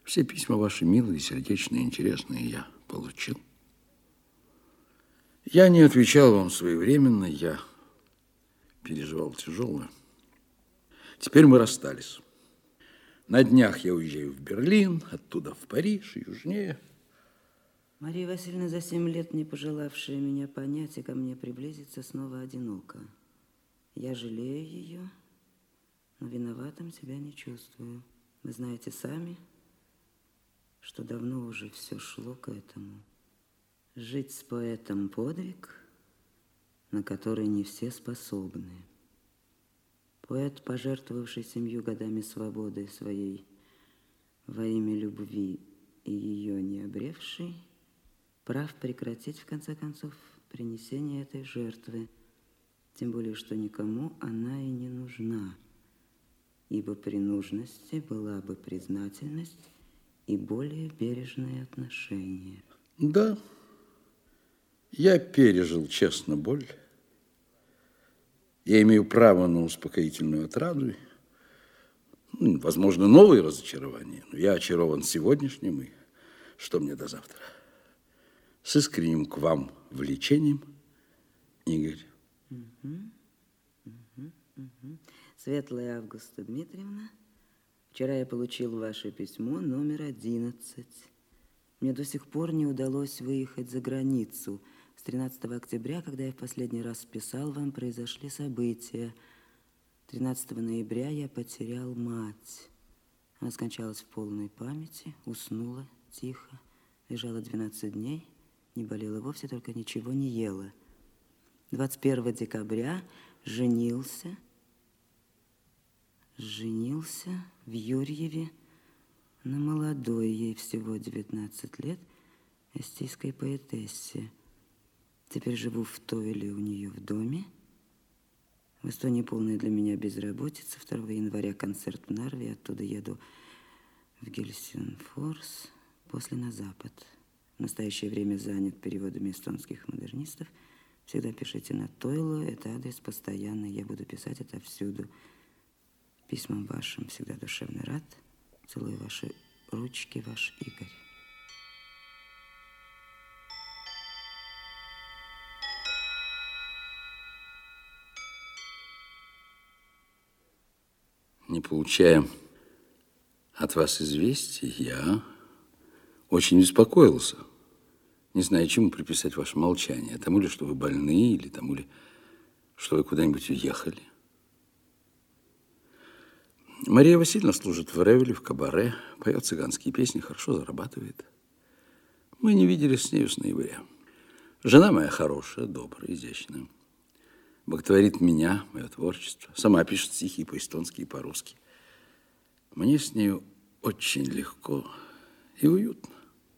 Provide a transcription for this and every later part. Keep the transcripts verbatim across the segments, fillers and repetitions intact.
Все письма ваши милые, сердечные, интересные я получил. Я не отвечал вам своевременно, я переживал тяжелое. Теперь мы расстались. На днях я уезжаю в Берлин, оттуда в Париж и южнее. Мария Васильевна, за семь лет не пожелавшая меня понять и ко мне приблизиться, снова одинока. Я жалею ее, но виноватым себя не чувствую. Вы знаете сами, что давно уже все шло к этому. Жить с поэтом подвиг, на который не все способны. Поэт, пожертвовавший семью годами свободы своей во имя любви и ее не обревший, прав прекратить, в конце концов, принесение этой жертвы, тем более, что никому она и не нужна, ибо при нужности была бы признательность и более бережное отношение. Да, я пережил честно боль. Я имею право на успокоительную отраду, ну, возможно, новые разочарования, но я очарован сегодняшним, и что мне до завтра? С искренним к вам влечением, Игорь. Угу, угу, угу. Светлая Августа Дмитриевна, вчера я получил ваше письмо номер одиннадцать. Мне до сих пор не удалось выехать за границу. С тринадцатого октября, когда я в последний раз писал вам, произошли события. тринадцатого ноября я потерял мать. Она скончалась в полной памяти, уснула тихо, лежала двенадцать дней, не болела вовсе, только ничего не ела. двадцать первого декабря женился, женился в Юрьеве на молодой, ей всего девятнадцать лет, эстийской поэтессе. Теперь живу в Тойле у нее в доме. В Эстонии полная для меня безработица. второго января концерт в Нарве, оттуда еду в Гельсингфорс, после на запад. В настоящее время занят переводами эстонских модернистов. Всегда пишите на Тойлу, это адрес постоянный, я буду писать отовсюду. Письмам вашим всегда душевно рад. Целую ваши ручки, ваш Игорь. Не получая от вас известий, я очень беспокоился, не зная, чему приписать ваше молчание. Тому ли, что вы больны, или тому ли, что вы куда-нибудь уехали. Мария Васильевна служит в Ревеле, в кабаре, поет цыганские песни, хорошо зарабатывает. Мы не виделись с нею с ноября. Жена моя хорошая, добрая, изящная. Боготворит меня, мое творчество. Сама пишет стихи по-эстонски и по-русски. Мне с нею очень легко и уютно.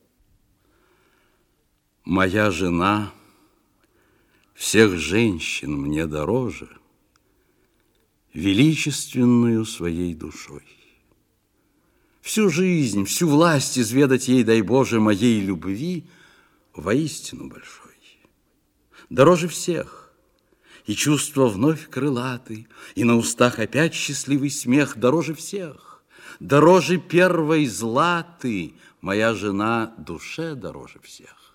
Моя жена всех женщин мне дороже, величественную своей душой. Всю жизнь, всю власть изведать ей, дай Боже, моей любви воистину большой. Дороже всех. И чувства вновь крылаты, и на устах опять счастливый смех. Дороже всех, дороже первой златы, моя жена душе дороже всех.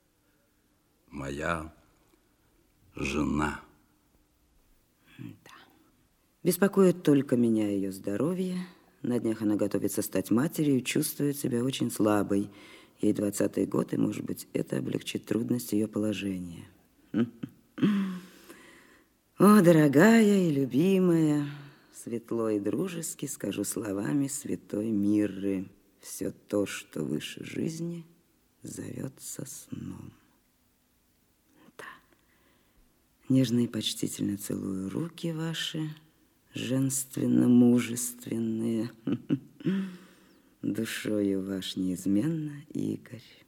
Моя жена. Да. Беспокоит только меня ее здоровье. На днях она готовится стать матерью и чувствует себя очень слабой. Ей двадцатый год, и, может быть, это облегчит трудность ее положения. О, дорогая и любимая, светло и дружески скажу словами святой Мирры: все то, что выше жизни, зовется сном. Да. Нежно и почтительно целую руки ваши, женственно-мужественные. Душою ваш неизменно, Игорь.